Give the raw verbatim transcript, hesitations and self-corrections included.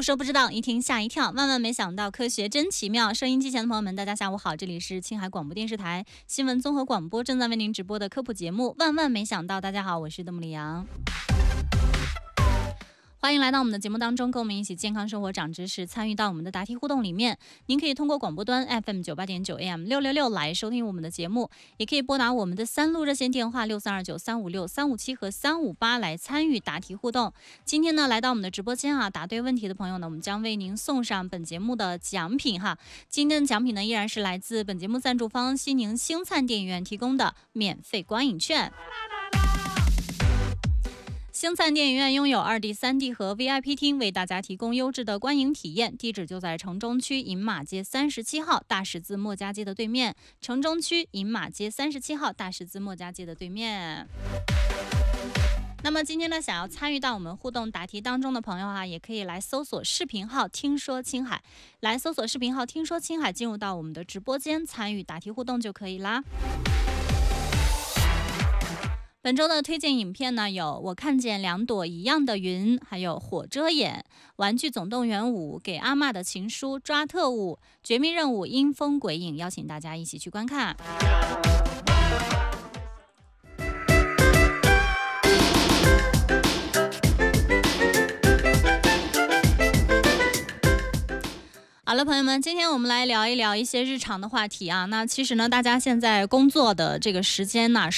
不说不知道，一听吓一跳，万万没想到，科学真奇妙。收音机前的朋友们，大家下午好，这里是青海广播电视台新闻综合广播正在为您直播的科普节目《万万没想到》。大家好，我是邓木里阳。欢迎来到我们的节目当中，跟我们一起健康生活长知识，参与到我们的答题互动里面。您可以通过广播端 F M 九八点九 A M 六六六来收听我们的节目，也可以拨打我们的三路热线电话六三二九三五六三五七和三五八来参与答题互动。今天呢，来到我们的直播间啊，答对问题的朋友呢，我们将为您送上本节目的奖品哈。今天的奖品呢，依然是来自本节目赞助方西宁星灿电影院提供的免费观影券。星灿电影院拥有 二 D、三 D 和 V I P 厅，为大家提供优质的观影体验。地址就在城中区银马街三十七号大十字墨家街的对面。城中区银马街三十七号大十字墨家街的对面。那么今天呢，想要参与到我们互动答题当中的朋友啊，也可以来搜索视频号听说青海，来搜索视频号听说青海，进入到我们的直播间参与答题互动就可以啦。本周的推荐影片呢，有我看见两朵一样的云，还有火遮眼、玩具总动员五、给阿嬷的情书、抓特务、绝密任务、阴风鬼影，邀请大家一起去观看。好了，朋友们，今天我们来聊一聊一些日常的话题啊。那其实呢，大家现在工作的这个时间呢，